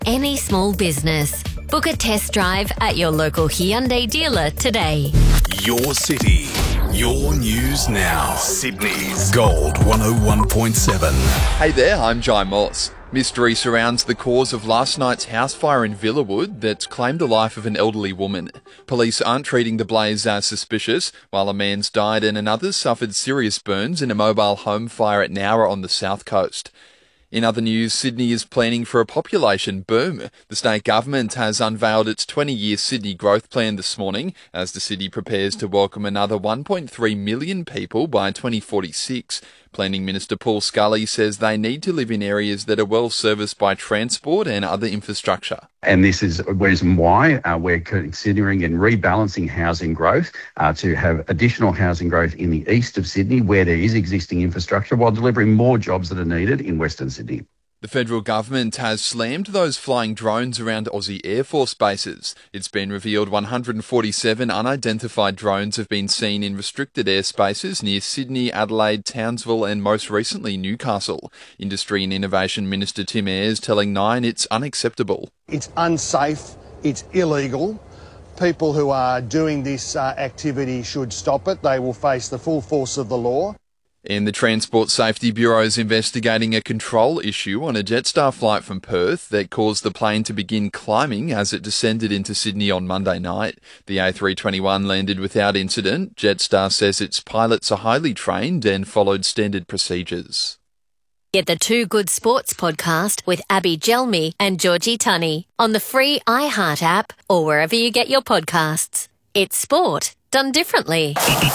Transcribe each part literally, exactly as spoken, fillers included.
any small business. Book a test drive at your local Hyundai dealer today. Your city, your news now. Sydney's Gold one oh one point seven. Hey there, I'm Jai Moss. Mystery surrounds the cause of last night's house fire in Villawood that's claimed the life of an elderly woman. Police aren't treating the blaze as suspicious, while a man's died and another suffered serious burns in a mobile home fire at Nowra on the south coast. In other news, Sydney is planning for a population boom. The state government has unveiled its twenty-year Sydney growth plan this morning, as the city prepares to welcome another one point three million people by twenty forty-six. Planning Minister Paul Scully says they need to live in areas that are well serviced by transport and other infrastructure. And this is a reason why uh, we're considering and rebalancing housing growth uh, to have additional housing growth in the east of Sydney where there is existing infrastructure while delivering more jobs that are needed in Western Sydney. The federal government has slammed those flying drones around Aussie Air Force bases. It's been revealed one hundred forty-seven unidentified drones have been seen in restricted airspaces near Sydney, Adelaide, Townsville and most recently Newcastle. Industry and Innovation Minister Tim Ayres telling Nine it's unacceptable. It's unsafe, it's illegal. People who are doing this uh, activity should stop it. They will face the full force of the law. And the Transport Safety Bureau is investigating a control issue on a Jetstar flight from Perth that caused the plane to begin climbing as it descended into Sydney on Monday night. The A three twenty-one landed without incident. Jetstar says its pilots are highly trained and followed standard procedures. Get the Two Good Sports podcast with Abby Gelmi and Georgie Tunney on the free iHeart app or wherever you get your podcasts. It's sport done differently.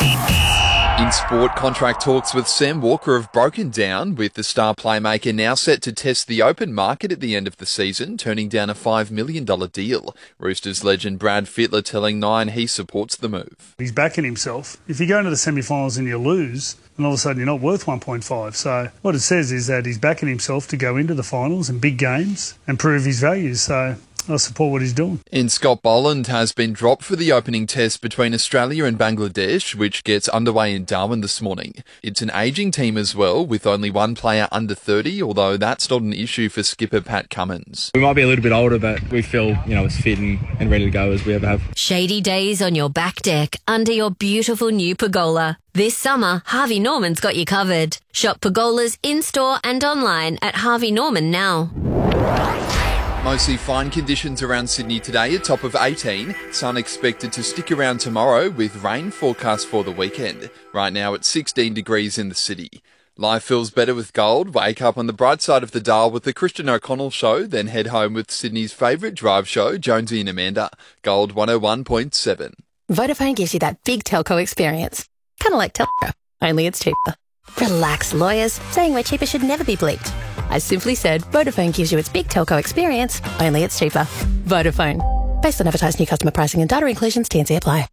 In sport, contract talks with Sam Walker have broken down, with the star playmaker now set to test the open market at the end of the season, turning down a five million dollars deal. Roosters legend Brad Fittler telling Nine he supports the move. He's backing himself. If you go into the semi-finals and you lose, then all of a sudden you're not worth one point five. So what it says is that he's backing himself to go into the finals and big games and prove his values. So I support what he's doing. And Scott Boland has been dropped for the opening test between Australia and Bangladesh, which gets underway in Darwin this morning. It's an ageing team as well, with only one player under thirty, although that's not an issue for skipper Pat Cummins. We might be a little bit older, but we feel, you know, as fit and, and ready to go as we ever have. Shady days on your back deck under your beautiful new pergola. This summer, Harvey Norman's got you covered. Shop pergolas in-store and online at Harvey Norman now. Mostly fine conditions around Sydney today, a top of eighteen. Sun expected to stick around tomorrow with rain forecast for the weekend. Right now it's sixteen degrees in the city. Life feels better with Gold. Wake up on the bright side of the dial with the Christian O'Connell Show, then head home with Sydney's favourite drive show, Jonesy and Amanda. Gold one oh one point seven. Vodafone gives you that big telco experience. Kind of like telco, only it's cheaper. Relax, lawyers. Saying we're cheaper should never be bleeped. I simply said Vodafone gives you its big telco experience, only it's cheaper. Vodafone. Based on advertised new customer pricing and data inclusions, T and C apply.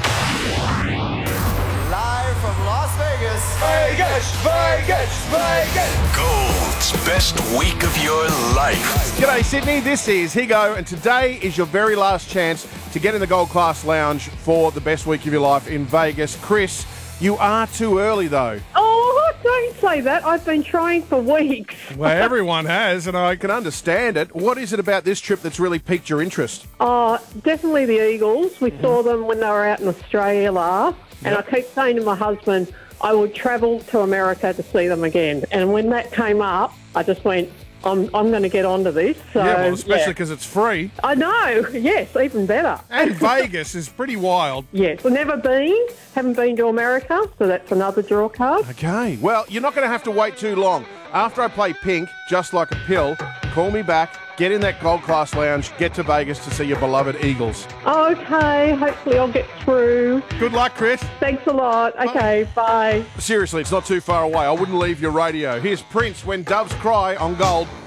Live from Las Vegas. Vegas, Vegas, Vegas. Gold's best week of your life. G'day Sydney, this is Higo, and today is your very last chance to get in the Gold Class Lounge for the best week of your life in Vegas. Chris, you are too early though. Oh, don't say that. I've been trying for weeks. Well, everyone has, and I can understand it. What is it about this trip that's really piqued your interest? Oh, definitely the Eagles. We mm-hmm. saw them when they were out in Australia last, and yep. I keep saying to my husband, I would travel to America to see them again. And when that came up, I just went, I'm I'm going to get onto this. So, yeah, well, especially because yeah. it's free. I know, yes, even better. And Vegas is pretty wild. Yes, we've never been, haven't been to America, so that's another draw card. Okay, well, you're not going to have to wait too long. After I play Pink, Just Like a Pill, call me back, get in that Gold Class Lounge, get to Vegas to see your beloved Eagles. Okay, hopefully I'll get through. Good luck, Chris. Thanks a lot. Okay, bye. Seriously, it's not too far away. I wouldn't leave your radio. Here's Prince, When Doves Cry on Gold.